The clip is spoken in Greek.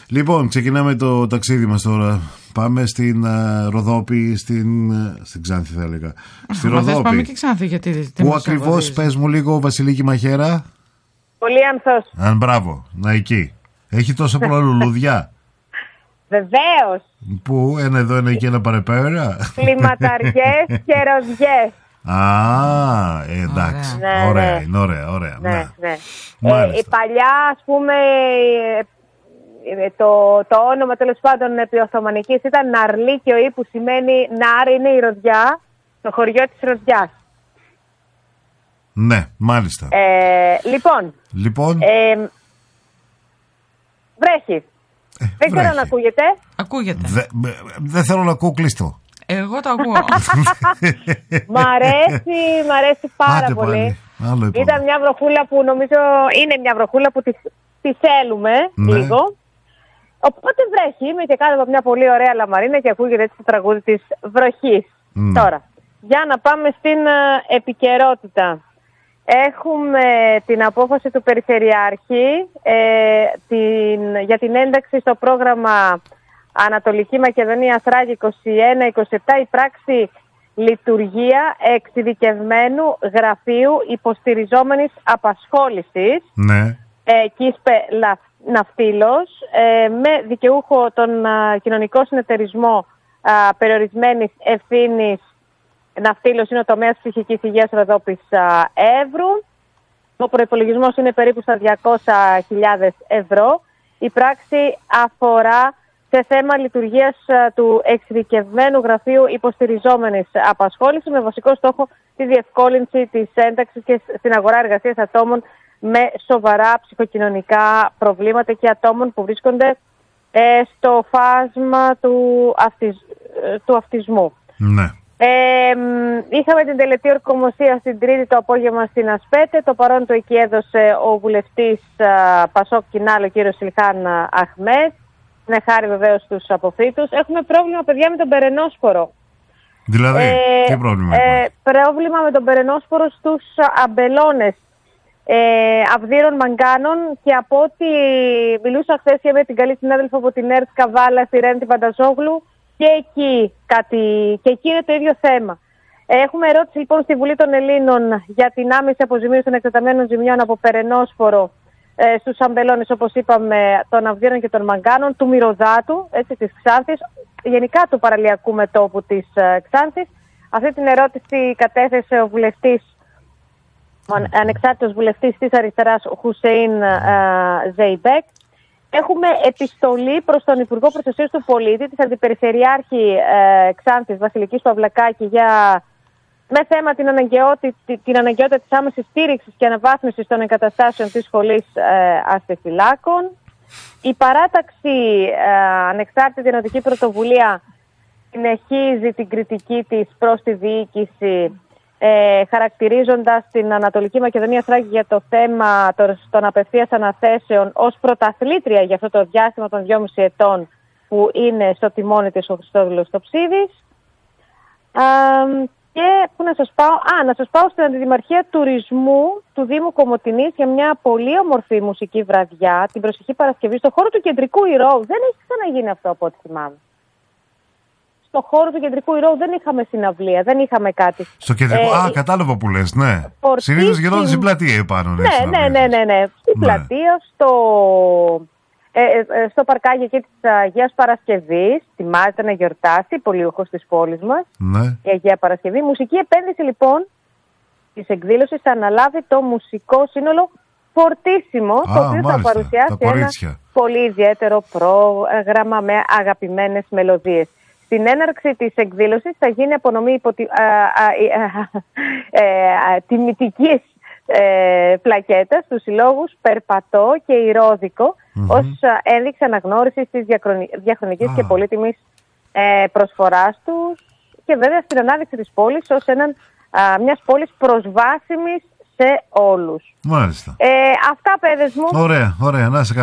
Λοιπόν, ξεκινάμε το ταξίδι μας τώρα. Πάμε στην Ροδόπη, στην Ξάνθη θα έλεγα. Στη Ροδόπη. Πάμε και Ξάνθη, γιατί. Πού ακριβώς, πες μου λίγο, Βασιλίκη Μαχαίρα? Πολύ ανθός. Αν μπράβο, να εκεί. Έχει τόσο πολλά λουλουδιά. Βεβαίως. Πού, ένα εδώ, ένα εκεί, ένα παρεπέρα. Κλιματαριές και ροδιές. Εντάξει. Ναι, ωραία, ναι. είναι ωραία. Ναι. Μάλιστα. Η παλιά, ας πούμε, το όνομα τέλος πάντων επί Οθωμανικής ήταν Ναρλίκιο, που σημαίνει Νάρ, είναι η ροδιά, το χωριό της Ροδιάς. Ναι, μάλιστα. Λοιπόν. Βρέχει. Δεν ξέρω αν ακούγεται. Ακούγεται. Δεν θέλω να ακούω, κλείστο. Εγώ το ακούω. Μ' αρέσει πάρα πολύ. Ήταν μια βροχούλα που νομίζω είναι μια βροχούλα που τη θέλουμε λίγο. Οπότε βρέχει, είμαι και κάτω από μια πολύ ωραία λαμαρίνα και ακούγεται έτσι το τραγούδι της βροχής. Τώρα, για να πάμε στην επικαιρότητα. Έχουμε την απόφαση του Περιφερειάρχη για την ένταξη στο πρόγραμμα Ανατολική Μακεδονία Θράκη 21-27, η πράξη λειτουργία εξειδικευμένου γραφείου υποστηριζόμενης απασχόλησης, ΚΙΣΠΕ Ναυτίλος, με δικαιούχο τον κοινωνικό συνεταιρισμό περιορισμένης ευθύνης. Ναυτίλος είναι ο τομέας ψυχικής υγείας Ροδόπης Εύρου. Ο προϋπολογισμός είναι περίπου στα 200.000 ευρώ. Η πράξη αφορά σε θέμα λειτουργίας του εξειδικευμένου γραφείου υποστηριζόμενης απασχόλησης, με βασικό στόχο τη διευκόλυνση της ένταξης και στην αγορά εργασίας ατόμων με σοβαρά ψυχοκοινωνικά προβλήματα και ατόμων που βρίσκονται στο φάσμα του αυτισμού. Ναι. Είχαμε την τελετή ορκομοσία στην Τρίτη το απόγευμα στην Ασπέτε. Το παρόν του εκεί έδωσε ο βουλευτής Πασόκ Κινάλο, κύριος Ιλχάν Αχμέτ. Με χάρη βεβαίως στους αποφύτους. Έχουμε πρόβλημα, παιδιά, με τον περενόσπορο. Δηλαδή, τι πρόβλημα? Πρόβλημα με τον περενόσπορο στους αμπελώνες Αυδείρων Μαγκάνων, και από ό,τι μιλούσα χθες και με την καλή συνάδελφο από την ΕΡΤ Καβάλα, στη Ρέντη Πανταζόγλου, και εκεί είναι το ίδιο θέμα. Έχουμε ερώτηση λοιπόν στη Βουλή των Ελλήνων για την άμεση αποζημίωση των εκτεταμένων ζημιών από περενόσπορο στους αμπελώνες, όπως είπαμε, των Αυδείρων και των Μαγκάνων, του Μυρωδάτου, της Ξάνθης, γενικά του παραλιακού μετώπου της Ξάνθης. Αυτή την ερώτηση κατέθεσε ο ανεξάρτητος βουλευτής της αριστεράς, Χουσέιν Ζεϊμπέκ. Έχουμε επιστολή προς τον Υπουργό Προστασίας του Πολίτη, της Αντιπεριφερειάρχη Ξάνθης, Βασιλικής Παυλακάκη, με θέμα την αναγκαιότητα της άμεσης στήριξης και αναβάθμισης των εγκαταστάσεων της σχολής αστεφυλάκων. Η παράταξη Ανεξάρτητη Ενωτική Πρωτοβουλία συνεχίζει την κριτική της προς τη διοίκηση, χαρακτηρίζοντας την Ανατολική Μακεδονία Θράκη για το θέμα των απευθείας αναθέσεων ως πρωταθλήτρια για αυτό το διάστημα των 2,5 ετών που είναι στο τιμόνι της ο Χριστόδουλος Τοψίδης. Και πού να σας πάω? Να σας πάω στην Αντιδημαρχία Τουρισμού του Δήμου Κομοτηνής για μια πολύ όμορφη μουσική βραδιά την προσεχή Παρασκευή στο χώρο του Κεντρικού Ηρώου. Δεν έχει ξαναγίνει αυτό από ό,τι θυμάμαι. Στο χώρο του Κεντρικού Ηρώου δεν είχαμε συναυλία, δεν είχαμε κάτι. Στο κεντρικό, κατάλαβα που λες, ναι. Συνήθως γινόταν στην πλατεία επάνω. Ναι. Στην πλατεία, στο παρκάκι εκεί της Αγίας Παρασκευής, ετοιμάζεται να γιορτάσει, πολιούχος της πόλης μας, η Αγία Παρασκευή. Μουσική επένδυση λοιπόν της εκδήλωσης θα αναλάβει το μουσικό σύνολο Φορτίσιμο, το οποίο θα παρουσιάσει ένα πολύ ιδιαίτερο πρόγραμμα με αγαπημένες μελωδίες. Στην έναρξη της εκδήλωσης θα γίνει απονομή τιμητικής πλακέτας στους συλλόγους Περπατώ και Ηρώδικο, ως ένδειξη αναγνώρισης της διαχρονικής και πολύτιμης προσφοράς τους, και βέβαια στην ανάδειξη της πόλης ως μιας πόλης προσβάσιμης σε όλους. Μάλιστα. Αυτά, παιδες μου. Ωραία, να σε